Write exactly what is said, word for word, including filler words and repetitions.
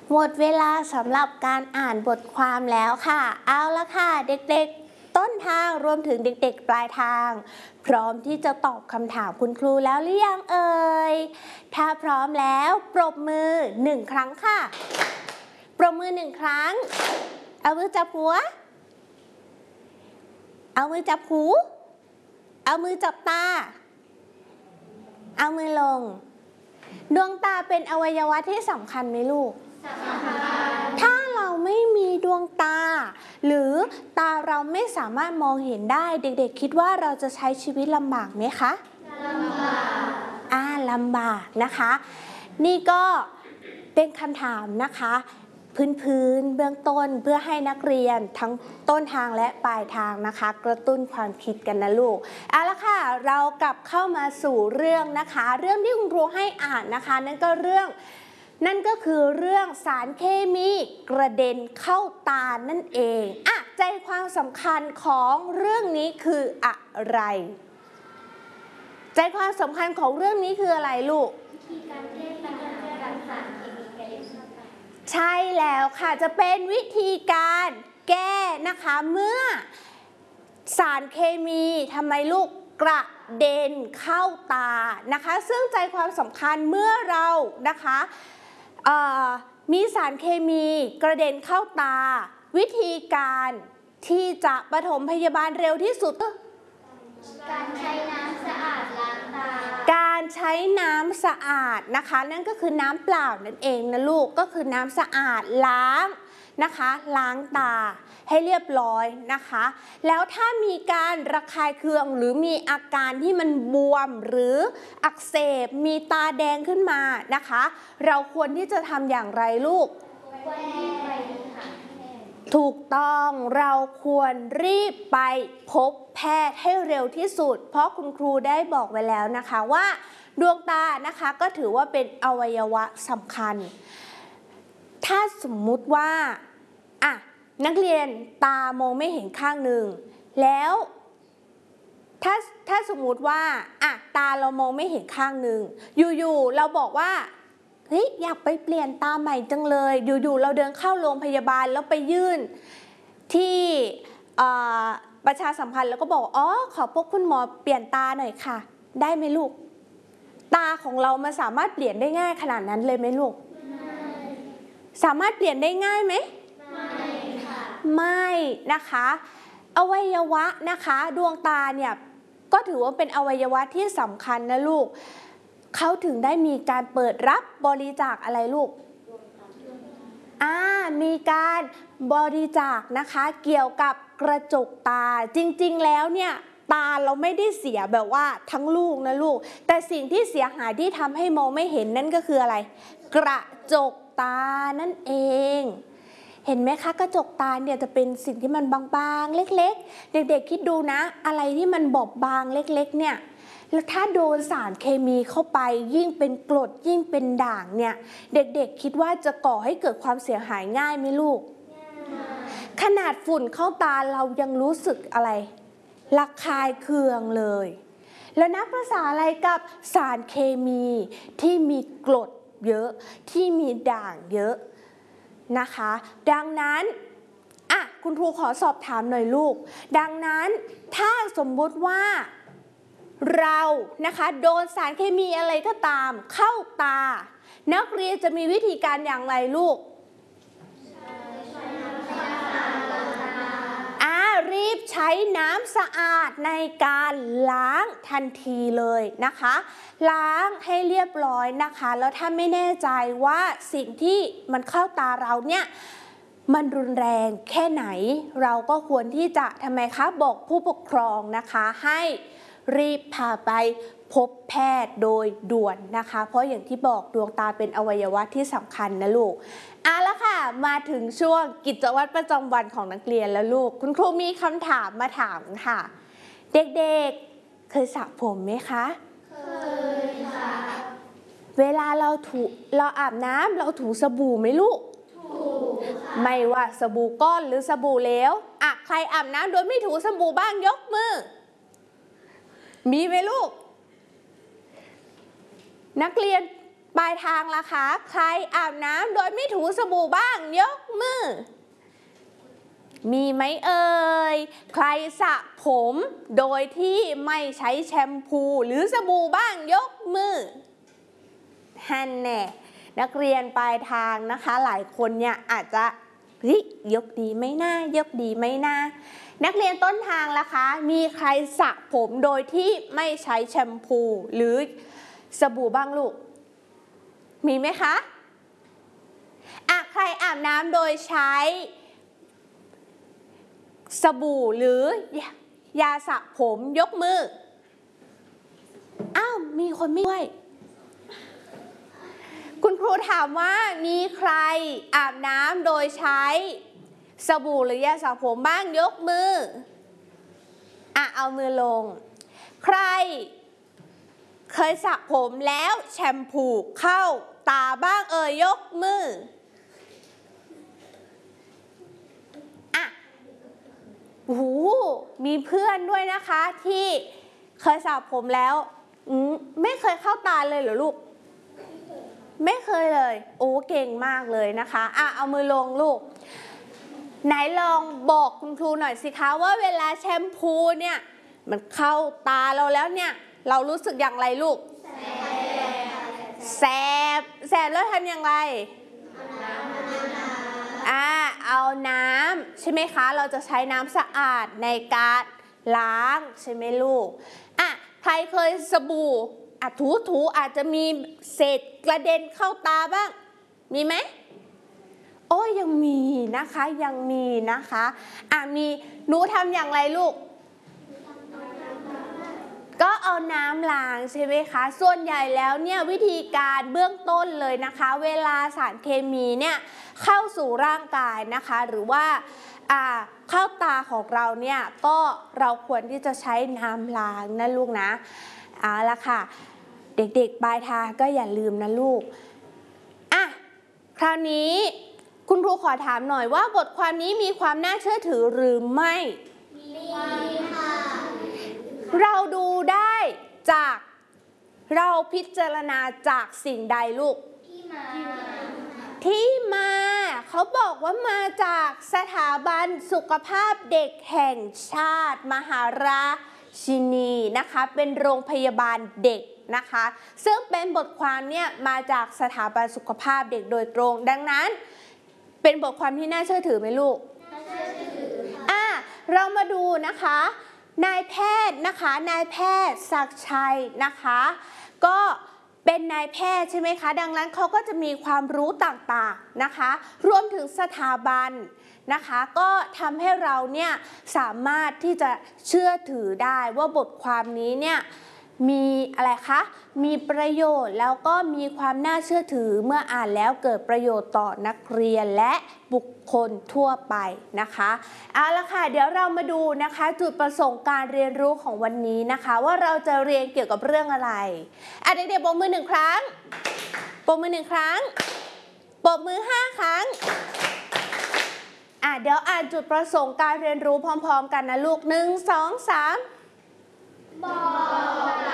หมดเวลาสำหรับการอ่านบทความแล้วค่ะเอาละค่ะเด็กๆต้นทางรวมถึงเด็กๆปลายทางพร้อมที่จะตอบคำถามคุณครูแล้วหรือยังเอ่ยถ้าพร้อมแล้วปรบมือหนึ่งครั้งค่ะปรบมือหนึ่งครั้งเอามือจับหัวเอามือจับหูเอามือจับตาเอามือลงดวงตาเป็นอวัยวะที่สำคัญไหมลูกถ้าเราไม่มีดวงตาหรือตาเราไม่สามารถมองเห็นได้เด็กๆคิดว่าเราจะใช้ชีวิตลำบากไหมคะลำบากอ่าลำบากนะคะนี่ก็เป็นคำถามนะคะพื้นๆเบื้องต้นเพื่อให้นักเรียนทั้งต้นทางและปลายทางนะคะกระตุ้นความคิดกันนะลูกเอาละค่ะเรากลับเข้ามาสู่เรื่องนะคะเรื่องที่คุณครูให้อ่านนะคะนั่นก็เรื่องนั่นก็คือเรื่องสารเคมีกระเด็นเข้าตานั่นเองอะใจความสำคัญของเรื่องนี้คืออะไรใจความสำคัญของเรื่องนี้คืออะไรลูกใช่แล้วค่ะจะเป็นวิธีการแก้นะคะเมื่อสารเคมีทำไมลูกกระเด็นเข้าตานะคะซึ่งใจความสำคัญเมื่อเรานะคะมีสารเคมีกระเด็นเข้าตาวิธีการที่จะปฐมพยาบาลเร็วที่สุดการใช้น้ำสะอาดล้างตาการใช้น้ำสะอาดนะคะนั่นก็คือน้ำเปล่านั่นเองนะลูกก็คือน้ำสะอาดล้างนะคะล้างตาให้เรียบร้อยนะคะแล้วถ้ามีการระคายเคืองหรือมีอาการที่มันบวมหรืออักเสบมีตาแดงขึ้นมานะคะเราควรที่จะทำอย่างไรลูกถูกต้องเราควรรีบไปพบแพทย์ให้เร็วที่สุดเพราะคุณครูได้บอกไว้แล้วนะคะว่าดวงตานะคะก็ถือว่าเป็นอวัยวะสำคัญถ้าสมมุติว่าอ่ะนักเรียนตามองไม่เห็นข้างหนึ่งแล้วถ้าถ้าสมมุติว่าอ่ะตาเรามองไม่เห็นข้างหนึ่งอยู่ๆเราบอกว่าเฮ้ยอยากไปเปลี่ยนตาใหม่จังเลยอยู่ๆเราเดินเข้าโรงพยาบาลแล้วไปยื่นที่ประชาสัมพันธ์แล้วก็บอกอ๋อขอพบคุณหมอเปลี่ยนตาหน่อยค่ะได้ไหมลูกตาของเรามันสามารถเปลี่ยนได้ง่ายขนาดนั้นเลยไหมลูกสามารถเปลี่ยนได้ง่ายไหมไม่ค่ะไม่นะคะอวัยวะนะคะดวงตาเนี่ยก็ถือว่าเป็นอวัยวะที่สำคัญนะลูกเขาถึงได้มีการเปิดรับบริจาคอะไรลูกอ่ามีการบริจาคนะคะเกี่ยวกับกระจกตาจริงๆแล้วเนี่ยตาเราไม่ได้เสียแบบว่าทั้งลูกนะลูกแต่สิ่งที่เสียหายที่ทำให้มองไม่เห็นนั่นก็คืออะไรกระจกตานั่นเองเห็นไหมคะกระจกตาเนี่ยจะเป็นสิ่งที่มันบางๆเล็กๆเด็กๆคิดดูนะอะไรที่มันบอบบางเล็กๆเนี่ยแล้วถ้าโดนสารเคมีเข้าไปยิ่งเป็นกรดยิ่งเป็นด่างเนี่ยเด็กๆคิดว่าจะก่อให้เกิดความเสียหายง่ายไหมลูกขนาดฝุ่นเข้าตาเรายังรู้สึกอะไรระคายเคืองเลยแล้วนับภาษาอะไรกับสารเคมีที่มีกรดเยอะที่มีด่างเยอะนะคะดังนั้นอ่ะคุณครูขอสอบถามหน่อยลูกดังนั้นถ้าสมมุติว่าเรานะคะโดนสารเคมีอะไรก็ตามเข้าตานักเรียนจะมีวิธีการอย่างไรลูกอ่ารีบใช้น้ำสะอาดในการล้างทันทีเลยนะคะล้างให้เรียบร้อยนะคะแล้วถ้าไม่แน่ใจว่าสิ่งที่มันเข้าตาเราเนี่ยมันรุนแรงแค่ไหนเราก็ควรที่จะทำไมคะบอกผู้ปกครองนะคะให้รีบพาไปพบแพทย์โดยด่วนนะคะเพราะอย่างที่บอกดวงตาเป็นอวัยวะที่สำคัญนะลูกเอาละค่ะมาถึงช่วงกิจวัตรประจำวันของนักเรียนแล้วลูกคุณครูมีคำถามมาถามค่ะเด็กๆเคยสระผมไหมคะเคยค่ะเวลาเราถูเราอาบน้ำเราถูสบู่ไหมลูกถูค่ะไม่ว่าสบู่ก้อนหรือสบู่เหลวอ่ะใครอาบน้ำโดยไม่ถูสบู่บ้างยกมือมีไหมลูกนักเรียนปลายทางล่ะคะใครอาบน้ำโดยไม่ถูสบู่บ้างยกมือมีไหมเอ่ยใครสระผมโดยที่ไม่ใช้แชมพูหรือสบู่บ้างยกมือฮันแน่นักเรียนปลายทางนะคะหลายคนเนี่ยอาจจะยกดีไหมหน้ายกดีไหมหน้านักเรียนต้นทางล่ะคะมีใครสระผมโดยที่ไม่ใช้แชมพูหรือสบู่บ้างลูกมีไหมคะอ่ะใครอาบน้ำโดยใช้สบู่หรือยาสระผมยกมืออ้าวมีคนไม่ด้วยคุณครูถามว่ามีใครอาบน้ำโดยใช้สบู่หรือยาสระผมบ้างยกมืออ่ะเอามือลงใครเคยสระผมแล้วแชมพูเข้าตาบ้างเอ่ยยกมืออ่ะโอ้โหมีเพื่อนด้วยนะคะที่เคยสระผมแล้วไม่เคยเข้าตาเลยเหรอลูกไม่เคยเลยโอ้เก่งมากเลยนะคะอ่ะเอามือลงลูกไหนลองบอกคุณครูหน่อยสิคะว่าเวลาแชมพูเนี่ยมันเข้าตาเราแล้วเนี่ยเรารู้สึกอย่างไรลูกแสบแสบแล้วทำอย่างไรอ่าเอาน้ำใช่ไหมคะเราจะใช้น้ำสะอาดในการล้างใช่ไหมลูกอ่ะใครเคยสบู่อ่ะถูถูอาจจะมีเศษกระเด็นเข้าตาบ้างมีไหมโอ้ยังมีนะคะยังมีนะคะอ่ะมีหนูทำอย่างไรลูกก็เอาน้ำล้างใช่ไหมคะส่วนใหญ่แล้วเนี่ยวิธีการเบื้องต้นเลยนะคะเวลาสารเคมีเนี่ยเข้าสู่ร่างกายนะคะหรือว่าอ่าเข้าตาของเราเนี่ยก็เราควรที่จะใช้น้ำล้างนะลูกนะเอาละค่ะเด็กๆปลายทางก็อย่าลืมนะลูกอ่ะคราวนี้คุณครูขอถามหน่อยว่าบทความนี้มีความน่าเชื่อถือหรือไม่มีค่ะเราดูได้จากเราพิจารณาจากสิ่งใดลูกที่มาที่มาเขาบอกว่ามาจากสถาบันสุขภาพเด็กแห่งชาติมหาราชินีนะคะเป็นโรงพยาบาลเด็กนะคะซึ่งเป็นบทความเนี่ยมาจากสถาบันสุขภาพเด็กโดยตรงดังนั้นเป็นบทความที่น่าเชื่อถือไหมลูกน่าเชื่อถืออ่ะเรามาดูนะคะนายแพทย์นะคะนายแพทย์ศักดิ์ชัยนะคะก็เป็นนายแพทย์ใช่ไหมคะดังนั้นเขาก็จะมีความรู้ต่างๆนะคะรวมถึงสถาบันนะคะก็ทำให้เราเนี่ยสามารถที่จะเชื่อถือได้ว่าบทความนี้เนี่ยมีอะไรคะมีประโยชน์แล้วก็มีความน่าเชื่อถือเมื่ออ่านแล้วเกิดประโยชน์ต่อนักเรียนและบุคคลทั่วไปนะคะเอาละค่ะเดี๋ยวเรามาดูนะคะจุดประสงค์การเรียนรู้ของวันนี้นะคะว่าเราจะเรียนเกี่ยวกับเรื่องอะไรอ่ะเด็กๆปรบมือหนึ่งครั้งปรบมือหนึ่งครั้งปรบมือห้าครั้งอ่ะเดี๋ยวอ่านจุดประสงค์การเรียนรู้พร้อมๆกันนะลูกหนึ่งสองสามบอก